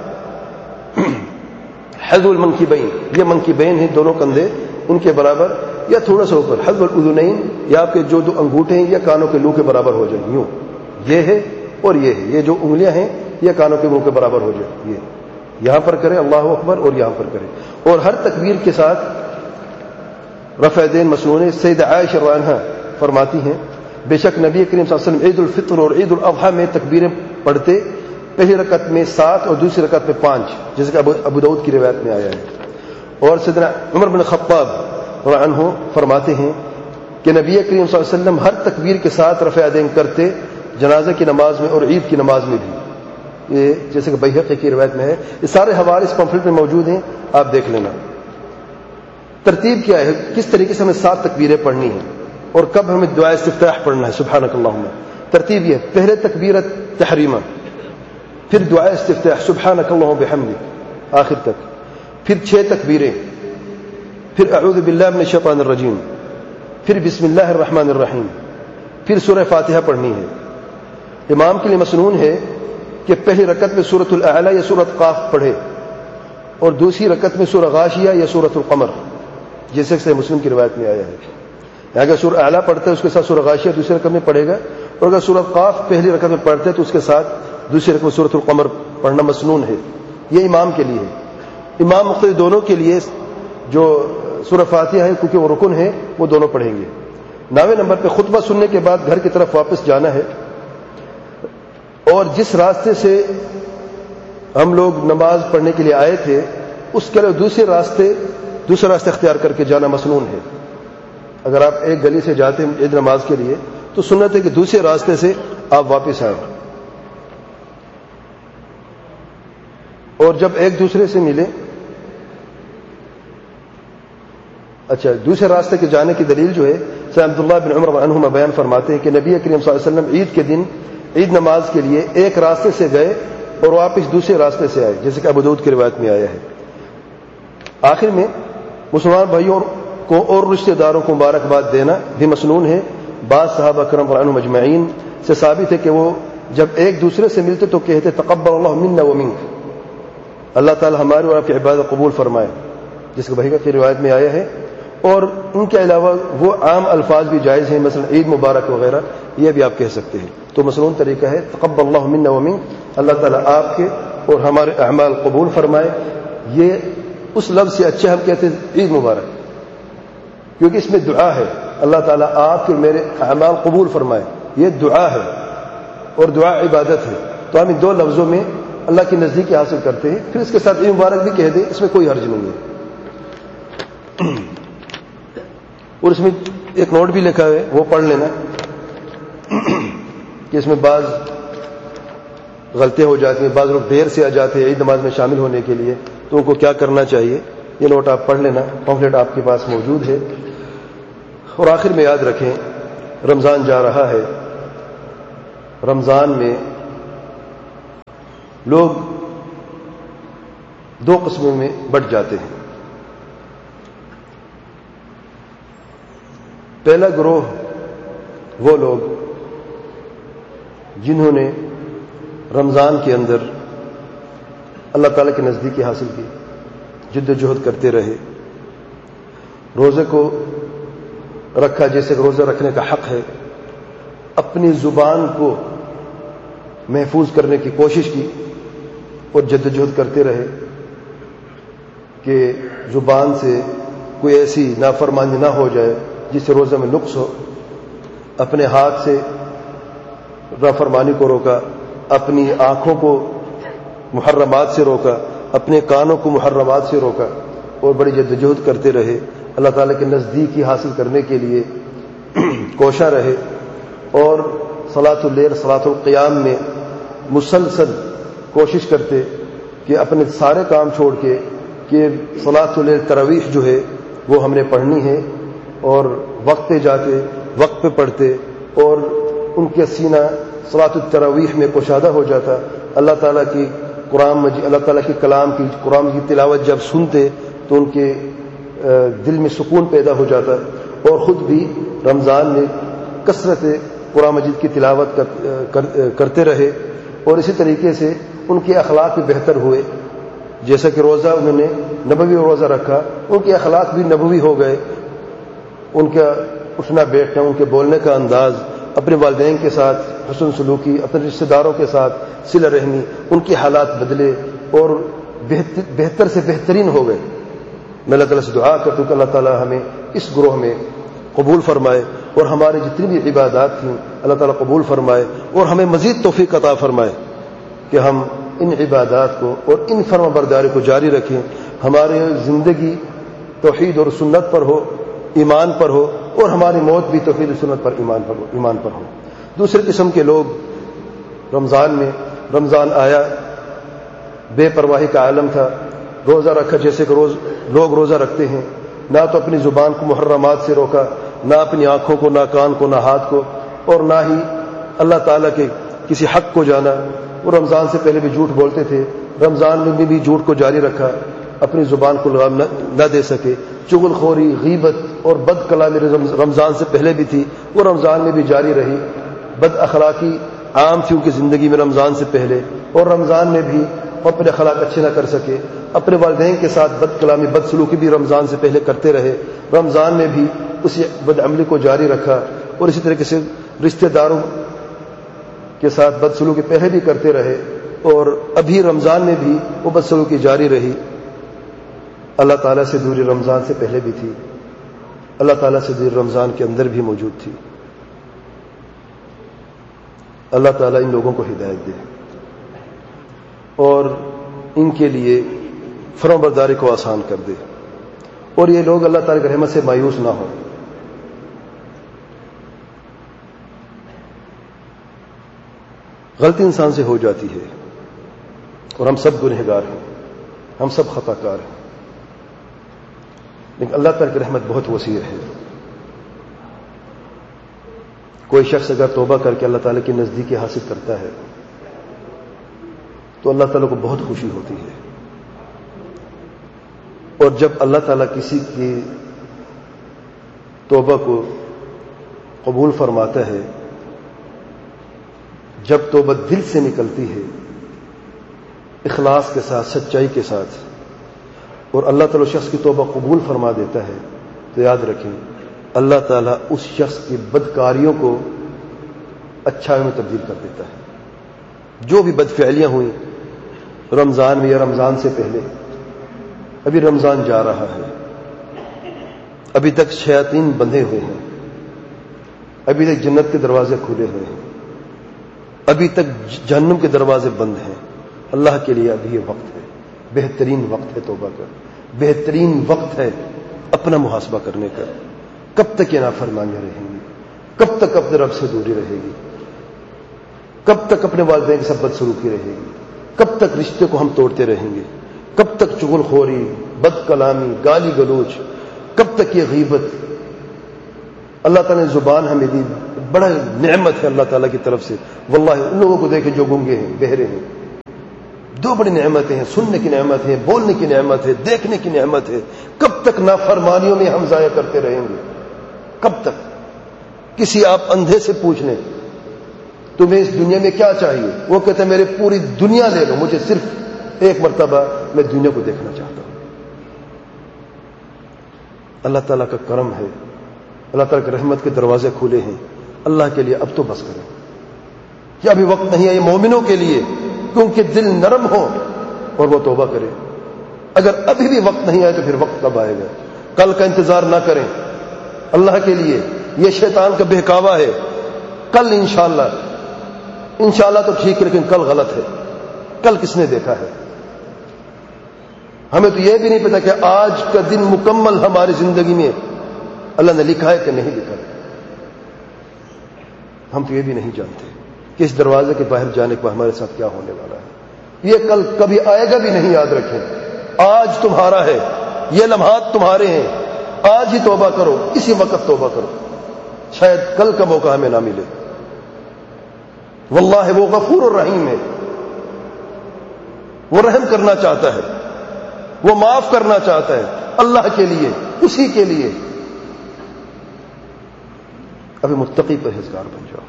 حذو المنکبین، یہ منکبین ہیں دونوں کندھے ان کے برابر یا تھوڑا سا اوپر. حذو الاذنین، یا آپ کے جو دو انگوٹھے ہیں یا کانوں کے لو کے برابر ہو جائیں. یوں یہ ہے اور یہ ہے، یہ جو انگلیاں ہیں یہ کانوں کے لو کے برابر ہو جائیں. یہ یہاں پر کریں اللہ اکبر اور یہاں پر کریں. اور ہر تکبیر کے ساتھ رفع دین مسنون ہے. سیدہ عائشہ رضی اللہ عنہا فرماتی ہیں بے شک نبی کریم صلی اللہ علیہ وسلم عید الفطر اور عید الاضحیٰ میں تکبیریں پڑھتے، پہلی رکعت میں سات اور دوسری رکعت میں پانچ، جیسے کہ ابو داؤد کی روایت میں آیا ہے. اور سیدنا عمر بن خطاب رضی اللہ عنہ فرماتے ہیں کہ نبی کریم صلی اللہ علیہ وسلم ہر تکبیر کے ساتھ رفع دین کرتے، جنازہ کی نماز میں اور عید کی نماز میں بھی. یہ جیسے کہ بیہقی کی روایت میں ہے. یہ سارے حوالے اس پمفلٹ میں موجود ہیں، آپ دیکھ لینا. ترتیب کیا ہے، کس طریقے سے ہمیں سات تکبیریں پڑھنی ہیں اور کب ہمیں دعا استفتاح پڑھنا ہے سبحانک اللہم. ترتیب یہ، پہلے تکبیرت تحریمہ، پھر دعا استفتاح سبحانک اللہم بحمدک آخر تک، پھر چھ تکبیریں، پھر اعوذ باللہ من الشیطان الرجیم، پھر بسم اللہ الرحمن الرحیم، پھر سورہ فاتحہ پڑھنی ہے. امام کے لیے مسنون ہے کہ پہلی رکعت میں سورۃ الاعلی یا سورۃ قاف پڑھے اور دوسری رکعت میں سورہ غاشیہ یا سورۃ القمر، جیسے کہ مسلم کی روایت میں آیا ہے. اگر سورہ اعلیٰ پڑھتا ہے اس کے ساتھ سورہ غاشیہ دوسری رکعت میں پڑھے گا، اور اگر سورۃ قاف پہلی رکعت میں پڑھتے تو اس کے ساتھ دوسری رکعت میں سورۃ القمر پڑھنا مسنون ہے. یہ امام کے لیے ہے. امام مقتدی دونوں کے لیے جو سورہ فاتحہ ہے کیونکہ وہ رکن ہے وہ دونوں پڑھیں گے. نویں نمبر پہ خطبہ سننے کے بعد گھر کی طرف واپس جانا ہے، اور جس راستے سے ہم لوگ نماز پڑھنے کے لیے آئے تھے اس کے علاوہ دوسرے راستے دوسرا راستہ اختیار کر کے جانا مسنون ہے. اگر آپ ایک گلی سے جاتے ہیں عید نماز کے لیے تو سنت ہے کہ دوسرے راستے سے آپ واپس آئیں، اور جب ایک دوسرے سے ملیں. اچھا، دوسرے راستے کے جانے کی دلیل جو ہے سیدنا عبداللہ بن عمر عنہما بیان فرماتے ہیں کہ نبی کریم صلی اللہ علیہ وسلم عید کے دن عید نماز کے لیے ایک راستے سے گئے اور واپس دوسرے راستے سے آئے، جیسے کہ ابو داؤد کی روایت میں آیا ہے. آخر میں مسلمان بھائیوں کو اور رشتہ داروں کو مبارکباد دینا بھی مسنون ہے. بعض صحابہ کرام رضی اللہ عنہم اجمعین سے ثابت ہے کہ وہ جب ایک دوسرے سے ملتے تو کہتے تقبل اللہ منا ومنک، اللہ تعالی ہماری اور آپ کی عبادت قبول فرمائے، جس کے بحیقہ کی روایت میں آیا ہے. اور ان کے علاوہ وہ عام الفاظ بھی جائز ہیں، مثلا عید مبارک وغیرہ، یہ بھی آپ کہہ سکتے ہیں. تو مسنون طریقہ ہے تقبل اللہ منا ومنک، اللہ تعالیٰ آپ کے اور ہمارے اعمال قبول فرمائے. یہ اس لفظ سے اچھے ہم کہتے ہیں عید مبارک، کیونکہ اس میں دعا ہے اللہ تعالیٰ آپ کے میرے اعمال قبول فرمائے. یہ دعا ہے اور دعا عبادت ہے، تو ہم ان دو لفظوں میں اللہ کی نزدیکی حاصل کرتے ہیں. پھر اس کے ساتھ عید مبارک بھی کہہ دیں، اس میں کوئی حرج نہیں ہے. اور اس میں ایک نوٹ بھی لکھا ہے وہ پڑھ لینا. کہ اس میں بعض غلطیاں ہو جاتی ہیں، بعض لوگ دیر سے آ جاتے ہیں عید نماز میں شامل ہونے کے لیے، تو ان کو کیا کرنا چاہیے؟ یہ نوٹ آپ پڑھ لینا، پمفلٹ آپ کے پاس موجود ہے۔ اور آخر میں یاد رکھیں، رمضان جا رہا ہے، رمضان میں لوگ دو قسموں میں بٹ جاتے ہیں۔ پہلا گروہ وہ لوگ جنہوں نے رمضان کے اندر اللہ تعالیٰ کی نزدیکی حاصل کی، جد و جہد کرتے رہے، روزے کو رکھا جیسے کہ روزہ رکھنے کا حق ہے، اپنی زبان کو محفوظ کرنے کی کوشش کی اور جد و جہد کرتے رہے کہ زبان سے کوئی ایسی نافرمانی نہ ہو جائے جس سے روزہ میں نقص ہو۔ اپنے ہاتھ سے نافرمانی کو روکا، اپنی آنکھوں کو محرمات سے روکا، اپنے کانوں کو محرمات سے روکا، اور بڑی جد و جہد کرتے رہے، اللہ تعالیٰ کے نزدیکی حاصل کرنے کے لیے کوشاں رہے، اور صلاۃ اللیل صلاۃ القیام میں مسلسل کوشش کرتے کہ اپنے سارے کام چھوڑ کے کہ صلاۃ اللیل تراویح جو ہے وہ ہم نے پڑھنی ہے، اور وقت پہ جاتے، وقت پہ پڑھتے، اور ان کے سینہ صلاۃ التراویح میں کشادہ ہو جاتا۔ اللہ تعالیٰ کی قرآن مجید، اللہ تعالیٰ کے کلام کی قرآن کی تلاوت جب سنتے تو ان کے دل میں سکون پیدا ہو جاتا، اور خود بھی رمضان میں کثرت قرآن مجید کی تلاوت کرتے رہے، اور اسی طریقے سے ان کے اخلاق بھی بہتر ہوئے۔ جیسا کہ روزہ انہوں نے نبوی روزہ رکھا، ان کے اخلاق بھی نبوی ہو گئے، ان کا اٹھنا بیٹھنا، ان کے بولنے کا انداز، اپنے والدین کے ساتھ حسن سلوکی، اپنے رشتہ داروں کے ساتھ صلہ رحمی، ان کے حالات بدلے اور بہتر سے بہترین ہو گئے۔ میں اللہ تعالیٰ سے دعا کرتا ہوں کہ اللہ تعالیٰ ہمیں اس گروہ میں قبول فرمائے، اور ہماری جتنی بھی عبادات تھیں اللہ تعالیٰ قبول فرمائے، اور ہمیں مزید توفیق عطا فرمائے کہ ہم ان عبادات کو اور ان فرما برداری کو جاری رکھیں، ہماری زندگی توحید اور سنت پر ہو، ایمان پر ہو، اور ہماری موت بھی توحید اور سنت پر ایمان پر ہو ایمان پر ہو دوسرے قسم کے لوگ رمضان میں، رمضان آیا، بے پرواہی کا عالم تھا، روزہ رکھا جیسے کہ روز لوگ روزہ رکھتے ہیں، نہ تو اپنی زبان کو محرمات سے روکا، نہ اپنی آنکھوں کو، نہ کان کو، نہ ہاتھ کو، اور نہ ہی اللہ تعالیٰ کے کسی حق کو جانا۔ وہ رمضان سے پہلے بھی جھوٹ بولتے تھے، رمضان میں بھی جھوٹ کو جاری رکھا، اپنی زبان کو لگام نہ دے سکے۔ چغل خوری، غیبت اور بد کلامی رمضان سے پہلے بھی تھی، وہ رمضان میں بھی جاری رہی۔ بد اخلاقی عام تھی ان کی زندگی میں رمضان سے پہلے، اور رمضان میں بھی اپنے اخلاق اچھے نہ کر سکے، اپنے والدین کے ساتھ بد کلامی، بد سلوکی بھی رمضان سے پہلے کرتے رہے، رمضان میں بھی اسی بد عملی کو جاری رکھا، اور اسی طریقے سے رشتہ داروں کے ساتھ بد سلوکی پہلے بھی کرتے رہے، اور ابھی رمضان میں بھی وہ بد سلوکی جاری رہی۔ اللہ تعالیٰ سے دوری رمضان سے پہلے بھی تھی، اللہ تعالیٰ سے دوری رمضان کے اندر بھی موجود تھی۔ اللہ تعالیٰ ان لوگوں کو ہدایت دے اور ان کے لیے فرما برداری کو آسان کر دے، اور یہ لوگ اللہ تعالیٰ کی رحمت سے مایوس نہ ہوں۔ غلطی انسان سے ہو جاتی ہے، اور ہم سب گنہگار ہیں، ہم سب خطا کار ہیں، لیکن اللہ تعالیٰ کی رحمت بہت وسیع ہے۔ کوئی شخص اگر توبہ کر کے اللہ تعالیٰ کی نزدیکی حاصل کرتا ہے تو اللہ تعالیٰ کو بہت خوشی ہوتی ہے، اور جب اللہ تعالیٰ کسی کی توبہ کو قبول فرماتا ہے، جب توبہ دل سے نکلتی ہے، اخلاص کے ساتھ، سچائی کے ساتھ، اور اللہ تعالیٰ شخص کی توبہ قبول فرما دیتا ہے، تو یاد رکھیں اللہ تعالیٰ اس شخص کی بدکاریوں کو اچھائی میں تبدیل کر دیتا ہے۔ جو بھی بدفعلیاں ہوئیں رمضان میں یا رمضان سے پہلے، ابھی رمضان جا رہا ہے، ابھی تک شیاطین بندھے ہوئے ہیں، ابھی تک جنت کے دروازے کھلے ہوئے ہیں، ابھی تک جہنم کے دروازے بند ہیں۔ اللہ کے لیے ابھی یہ وقت ہے، بہترین وقت ہے توبہ کا، بہترین وقت ہے اپنا محاسبہ کرنے کا۔ کب تک یہ نافرمانیاں رہیں گی؟ کب تک اپنے رب سے دوری رہے گی؟ کب تک اپنے والدین کے ساتھ بدسلوکی رہے گی؟ کب تک رشتے کو ہم توڑتے رہیں گے؟ کب تک چغل خوری، بد کلامی، گالی گلوچ، کب تک یہ غیبت؟ اللہ تعالیٰ نے زبان ہمیں دی، بڑا نعمت ہے اللہ تعالیٰ کی طرف سے. واللہ ان لوگوں کو دیکھیں جو گنگے ہیں، بہرے ہیں، دو بڑی نعمتیں ہیں، سننے کی نعمت ہے، بولنے کی نعمت ہے، دیکھنے کی نعمت ہے. کب تک نافرمانیوں میں ہم ضائع کرتے رہیں گے؟ کب تک؟ کسی آپ اندھے سے پوچھ لیں تمہیں اس دنیا میں کیا چاہیے، وہ کہتے ہیں میرے پوری دنیا لے لو، مجھے صرف ایک مرتبہ میں دنیا کو دیکھنا چاہتا ہوں. اللہ تعالیٰ کا کرم ہے، اللہ تعالیٰ کی رحمت کے دروازے کھلے ہیں. اللہ کے لیے اب تو بس کریں. کیا ابھی وقت نہیں ہے یہ مومنوں کے لیے کیونکہ دل نرم ہو اور وہ توبہ کرے؟ اگر ابھی بھی وقت نہیں آئے تو پھر وقت کب آئے گا؟ کل کا انتظار نہ کریں اللہ کے لیے. یہ شیطان کا بہکاوا ہے. کل انشاءاللہ انشاءاللہ تو ٹھیک ہے، لیکن کل غلط ہے. کل کس نے دیکھا ہے؟ ہمیں تو یہ بھی نہیں پتا کہ آج کا دن مکمل ہماری زندگی میں اللہ نے لکھا ہے کہ نہیں لکھا ہے. ہم تو یہ بھی نہیں جانتے کہ اس دروازے کے باہر جانے کے بعد ہمارے ساتھ کیا ہونے والا ہے. یہ کل کبھی آئے گا بھی نہیں، یاد رکھیں. آج تمہارا ہے، یہ لمحات تمہارے ہیں. آج ہی توبہ کرو، اسی وقت توبہ کرو، شاید کل کا موقع ہمیں نہ ملے. واللہ وہ غفور الرحیم ہے، وہ رحم کرنا چاہتا ہے، وہ معاف کرنا چاہتا ہے. اللہ کے لیے، اسی کے لیے ابھی متقی پرہیزگار بن جاؤ،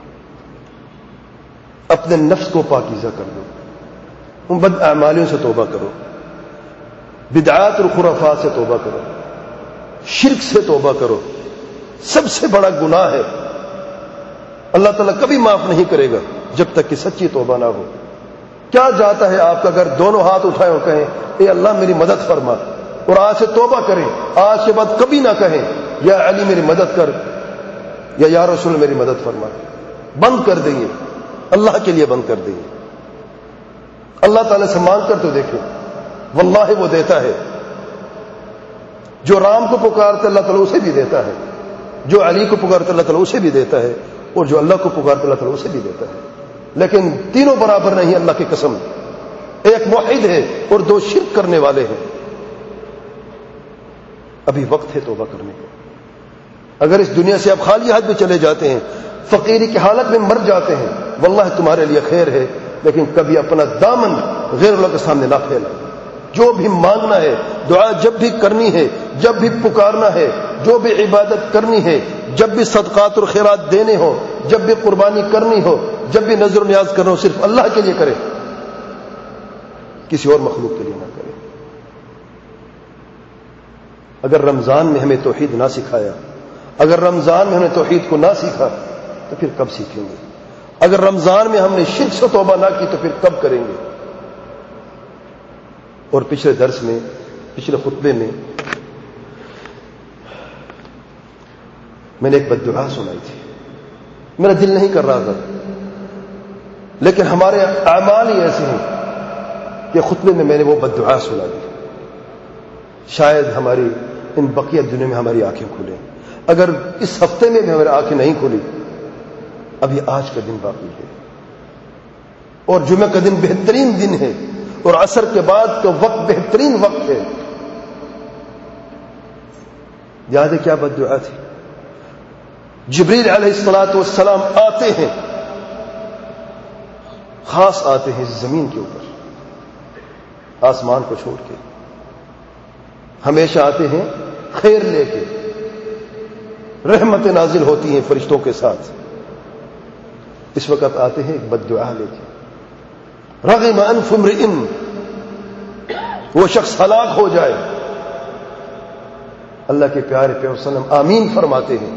اپنے نفس کو پاکیزہ کر دو، ان بد اعمالیوں سے توبہ کرو، بدعات اور خرافات سے توبہ کرو، شرک سے توبہ کرو. سب سے بڑا گناہ ہے، اللہ تعالیٰ کبھی معاف نہیں کرے گا جب تک کہ سچی توبہ نہ ہو. کیا جاتا ہے آپ کا اگر دونوں ہاتھ اٹھائیں اور کہیں اے اللہ میری مدد فرما، اور آج سے توبہ کریں، آج کے بعد کبھی نہ کہیں یا علی میری مدد کر یا یا رسول میری مدد فرما. بند کر دیں گے، اللہ کے لیے بند کر دیں گے. اللہ تعالیٰ سے مانگ کر تو دیکھیں، واللہ وہ دیتا ہے. جو رام کو پکارتے اللہ تعالیٰ اسے بھی دیتا ہے، جو علی کو پکارتے اللہ تعالیٰ اسے بھی دیتا ہے، اور جو اللہ کو پکارتے اللہ تعالیٰ اسے بھی دیتا ہے. لیکن تینوں برابر نہیں، اللہ کی قسم. ایک موحد ہے اور دو شرک کرنے والے ہیں. ابھی وقت ہے توبہ کرنے کا. اگر اس دنیا سے آپ خالی ہاتھ میں چلے جاتے ہیں، فقیری کی حالت میں مر جاتے ہیں، واللہ تمہارے لیے خیر ہے. لیکن کبھی اپنا دامن غیر اللہ کے سامنے نہ پھیلا. جو بھی مانگنا ہے، دعا جب بھی کرنی ہے، جب بھی پکارنا ہے، جو بھی عبادت کرنی ہے، جب بھی صدقات اور خیرات دینے ہو، جب بھی قربانی کرنی ہو، جب بھی نظر و نیاز کرنا ہو، صرف اللہ کے لیے کرے، کسی اور مخلوق کے لیے نہ کرے. اگر رمضان میں ہمیں توحید نہ سکھایا، اگر رمضان میں ہم نے توحید کو نہ سیکھا تو پھر کب سیکھیں گے؟ اگر رمضان میں ہم نے شرک سے توبہ نہ کی تو پھر کب کریں گے؟ اور پچھلے درس میں، پچھلے خطبے میں میں نے ایک بد دعا سنائی تھی. میرا دل نہیں کر رہا تھا، لیکن ہمارے اعمال ہی ایسے ہیں کہ خطبے میں میں نے وہ بد دعا سنا دی. شاید ہماری ان بقیہ دنیا میں ہماری آنکھیں کھلیں. اگر اس ہفتے میں بھی ہماری آنکھیں نہیں کھلی، ابھی آج کا دن باقی ہے، اور جمعہ کا دن بہترین دن ہے، اور عصر کے بعد کا وقت بہترین وقت ہے. یاد ہے کیا بد دعا تھی؟ جبریل علیہ الصلوۃ والسلام آتے ہیں، خاص آتے ہیں اس زمین کے اوپر، آسمان کو چھوڑ کے. ہمیشہ آتے ہیں خیر لے کے، رحمتیں نازل ہوتی ہیں فرشتوں کے ساتھ. اس وقت آتے ہیں ایک بد دعا لے کے. رغم انف امرئ، وہ شخص ہلاک ہو جائے. اللہ کے پیارے پیغمبر صلی اللہ علیہ وسلم آمین فرماتے ہیں.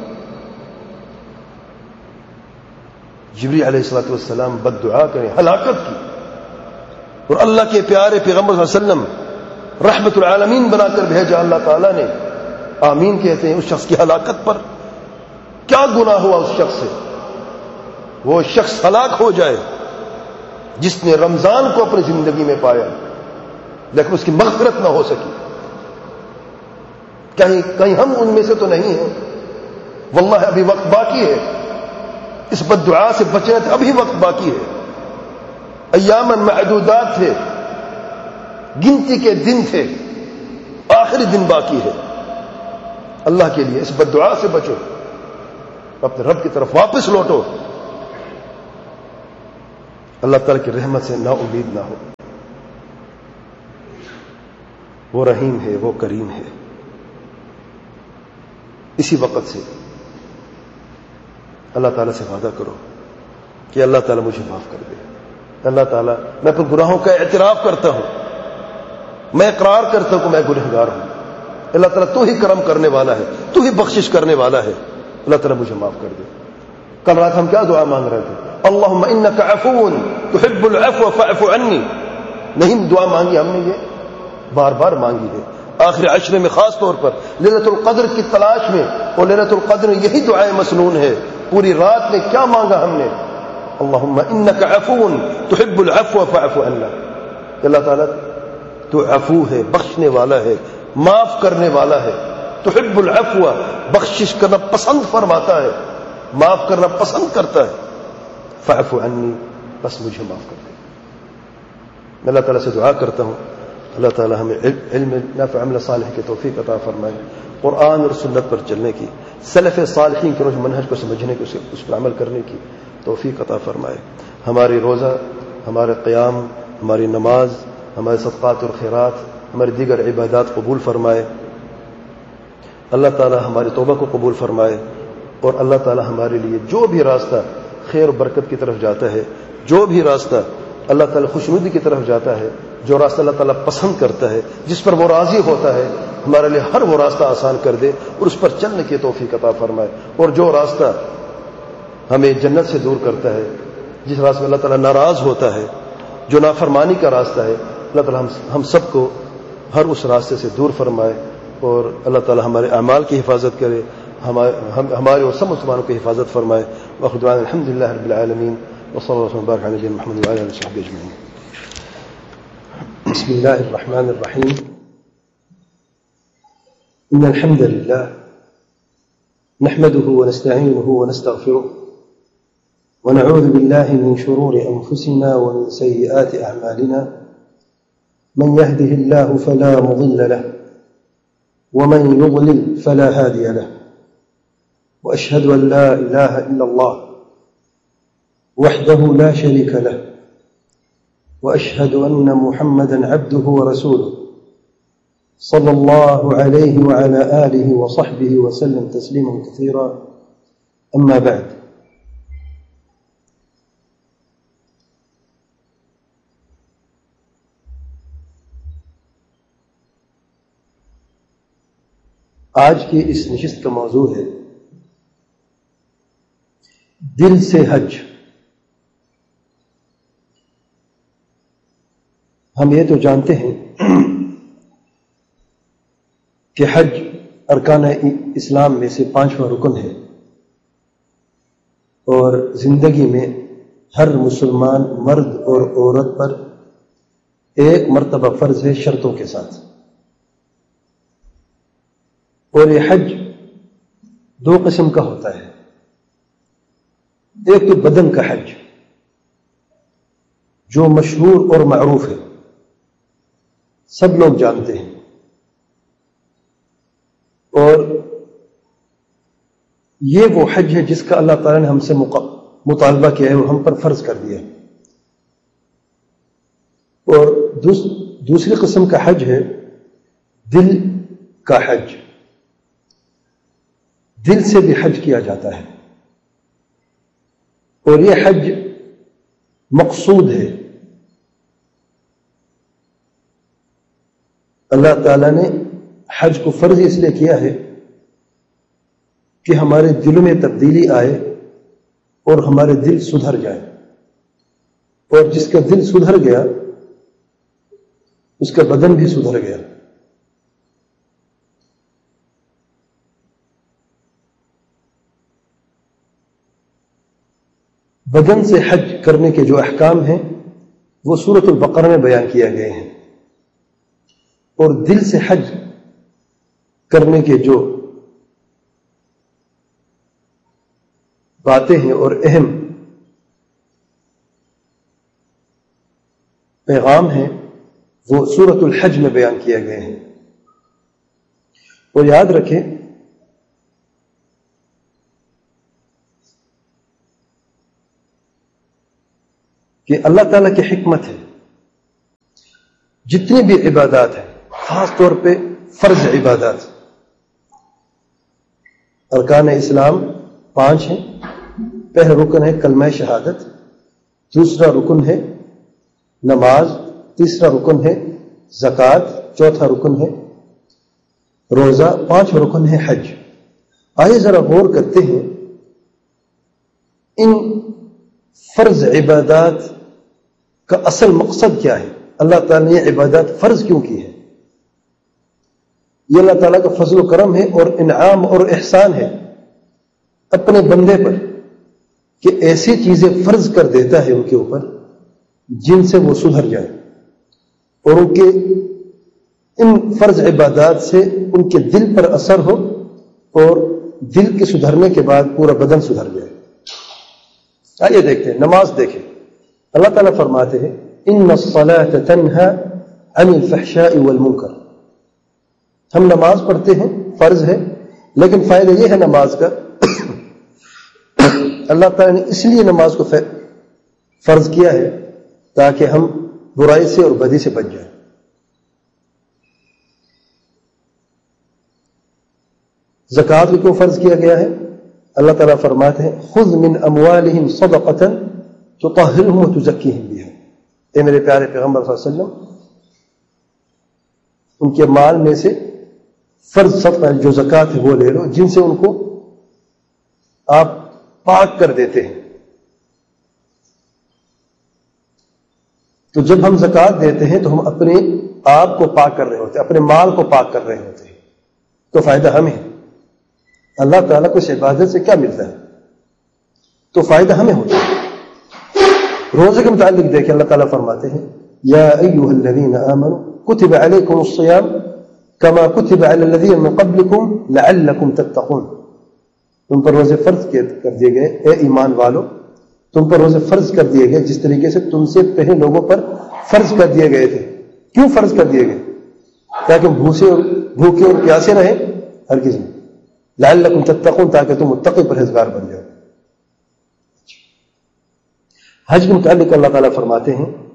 جبریل علیہ الصلوۃ والسلام بد دعا کریں ہلاکت کی، اور اللہ کے پیارے پیغمبر صلی اللہ علیہ وسلم رحمت العالمین بنا کر بھیجا اللہ تعالیٰ نے. آمین کہتے ہیں اس شخص کی ہلاکت پر. کیا گناہ ہوا اس شخص سے؟ وہ شخص ہلاک ہو جائے جس نے رمضان کو اپنی زندگی میں پایا لیکن اس کی مغفرت نہ ہو سکی. کہیں کہیں ہم ان میں سے تو نہیں ہیں؟ واللہ ابھی وقت باقی ہے. اس بد دعا سے بچنے تھے، ابھی وقت باقی ہے. ایامن معدودات تھے، گنتی کے دن تھے، آخری دن باقی ہے. اللہ کے لیے اس بد دعا سے بچو، اپنے رب کی طرف واپس لوٹو، اللہ تعالی کی رحمت سے نا امید نہ ہو. وہ رحیم ہے، وہ کریم ہے. اسی وقت سے اللہ تعالیٰ سے وعدہ کرو کہ اللہ تعالیٰ مجھے معاف کر دے. اللہ تعالیٰ، میں اپنے گناہوں کا اعتراف کرتا ہوں، میں اقرار کرتا ہوں کہ میں گنہگار ہوں. اللہ تعالیٰ تو ہی کرم کرنے والا ہے، تو ہی بخشش کرنے والا ہے. اللہ تعالیٰ مجھے معاف کر دے. کل رات ہم کیا دعا مانگ رہے تھے؟ اللہم انک عفو تحب العفو فاعف عنی. نہیں دعا مانگی ہم نے، یہ بار بار مانگی ہے. آخر عشرے میں خاص طور پر لیلۃ القدر کی تلاش میں، اور لیلۃ القدر میں یہی دعائیں مسنون ہے. پوری رات میں کیا مانگا ہم نے؟ اللہم انک عفو تحب العفو فاعف عنا. اللہ تعالیٰ تو عفو ہے، بخشنے والا ہے، معاف کرنے والا ہے. تحب العفو، بخشش کرنا پسند فرماتا ہے، معاف کرنا پسند کرتا ہے. فاعف عنی، بس مجھے معاف کر دے. میں اللہ تعالیٰ سے دعا کرتا ہوں اللہ تعالیٰ ہمیں علم نافع عمل صالح کی توفیق عطا فرمائے، قرآن اور سنت پر چلنے کی، سلف صالحین کے روز منہج کو سمجھنے کی، اس پر عمل کرنے کی توفیق عطا فرمائے. ہماری روزہ، ہمارے قیام، ہماری نماز، ہمارے صدقات اور خیرات، ہماری دیگر عبادات قبول فرمائے. اللہ تعالیٰ ہماری توبہ کو قبول فرمائے، اور اللہ تعالیٰ ہمارے لیے جو بھی راستہ خیر و برکت کی طرف جاتا ہے، جو بھی راستہ اللہ تعالیٰ خوشنودی کی طرف جاتا ہے، جو راستہ اللہ تعالیٰ پسند کرتا ہے، جس پر وہ راضی ہوتا ہے، ہمارے لیے ہر وہ راستہ آسان کر دے اور اس پر چلنے کی توفیق عطا فرمائے. اور جو راستہ ہمیں جنت سے دور کرتا ہے، جس راستے میں اللہ تعالیٰ ناراض ہوتا ہے، جو نافرمانی کا راستہ ہے، اللہ تعالیٰ ہم ہم سب کو ہر اس راستے سے دور فرمائے. اور اللہ تعالیٰ ہمارے اعمال کی حفاظت کرے، ہمارے اور سب مسلمانوں کی حفاظت فرمائے. وآخر دعوانا الحمد للہ رب العالمین وصلی اللہ وسلم وبارک علی نبینا محمد وعلی آلہ وصحبہ اجمعین. بسم الله الرحمن الرحيم. إن الحمد لله نحمده ونستعينه ونستغفره ونعوذ بالله من شرور أنفسنا ومن سيئات أعمالنا. من يهده الله فلا مضل له ومن يضلل فلا هادي له. وأشهد أن لا إله إلا الله وحده لا شريك له وأشهد أن محمدا عبده ورسوله صلى الله عليه وعلى آله وصحبه وسلم تسليما كثيرا. أما بعد، آج کی اس نشست کا موضوع ہے دل سے حج. ہم یہ تو جانتے ہیں کہ حج ارکان اسلام میں سے پانچواں رکن ہے، اور زندگی میں ہر مسلمان مرد اور عورت پر ایک مرتبہ فرض ہے شرطوں کے ساتھ. اور یہ حج دو قسم کا ہوتا ہے. ایک تو بدن کا حج جو مشہور اور معروف ہے، سب لوگ جانتے ہیں، اور یہ وہ حج ہے جس کا اللہ تعالیٰ نے ہم سے مطالبہ کیا ہے، وہ ہم پر فرض کر دیا. اور دوسری قسم کا حج ہے دل کا حج. دل سے بھی حج کیا جاتا ہے، اور یہ حج مقصود ہے. اللہ تعالیٰ نے حج کو فرض اس لیے کیا ہے کہ ہمارے دلوں میں تبدیلی آئے اور ہمارے دل سدھر جائے. اور جس کا دل سدھر گیا اس کا بدن بھی سدھر گیا. بدن سے حج کرنے کے جو احکام ہیں وہ سورۃ البقرہ میں بیان کیا گئے ہیں، اور دل سے حج کرنے کے جو باتیں ہیں اور اہم پیغام ہیں وہ سورۃ الحج میں بیان کیے گئے ہیں. اور یاد رکھیں کہ اللہ تعالیٰ کی حکمت ہے، جتنی بھی عبادات ہیں، خاص طور پہ فرض عبادات. ارکان اسلام پانچ ہیں. پہلا رکن ہے کلمہ شہادت، دوسرا رکن ہے نماز، تیسرا رکن ہے زکوٰۃ، چوتھا رکن ہے روزہ، پانچواں رکن ہے حج. آئیے ذرا غور کرتے ہیں ان فرض عبادات کا اصل مقصد کیا ہے. اللہ تعالیٰ نے یہ عبادات فرض کیوں کی ہے؟ یہ اللہ تعالیٰ کا فضل و کرم ہے اور انعام اور احسان ہے اپنے بندے پر کہ ایسی چیزیں فرض کر دیتا ہے ان کے اوپر جن سے وہ سدھر جائے، اور ان کے ان فرض عبادات سے ان کے دل پر اثر ہو اور دل کے سدھرنے کے بعد پورا بدن سدھر جائے. آئیے دیکھتے ہیں نماز. دیکھیں اللہ تعالیٰ فرماتے ہیں ان الصلاة تنهى عن الفحشاء والمنکر. ہم نماز پڑھتے ہیں، فرض ہے، لیکن فائدہ یہ ہے نماز کا اللہ تعالیٰ نے اس لیے نماز کو فرض کیا ہے تاکہ ہم برائی سے اور بدی سے بچ جائیں. زکوٰۃ کو فرض کیا گیا ہے؟ اللہ تعالیٰ فرماتے ہیں خذ من اموالہم صدقۃ تطہرہم وتزکیہم بہا. اے میرے پیارے پیغمبر صلی اللہ علیہ وسلم، ان کے مال میں سے فرض صدقہ جو زکوٰۃ ہے وہ لے لو جن سے ان کو آپ پاک کر دیتے ہیں. تو جب ہم زکوٰۃ دیتے ہیں تو ہم اپنے آپ کو پاک کر رہے ہوتے ہیں، اپنے مال کو پاک کر رہے ہوتے ہیں. تو فائدہ ہمیں ہے. اللہ تعالیٰ کو اس عبادت سے کیا ملتا ہے؟ تو فائدہ ہمیں ہوتا ہے. روزے کے متعلق دیکھیں اللہ تعالیٰ فرماتے ہیں یا ایھا الذین آمنوا کتب علیکم الصیام کما کتب علی الذین من قبلکم لعلکم تتقون. تم پر روزے فرض کر دیے گئے اے ایمان والو، تم پر روزے فرض کر دیے گئے جس طریقے سے تم سے پہلے لوگوں پر فرض کر دیے گئے تھے. کیوں فرض کر دیے گئے؟ تاکہ بھوسے اور بھوکے اور پیاسے رہیں ہر کسی میں. لعلکم تتقون، تاکہ تم متقی پرہیزگار بن جاؤ. حج کے متعلق اللہ تعالیٰ فرماتے ہیں